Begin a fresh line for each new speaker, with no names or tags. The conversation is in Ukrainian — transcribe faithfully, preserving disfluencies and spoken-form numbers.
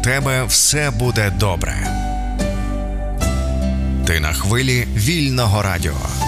тебе все буде добре. Ти на хвилі вільного радіо.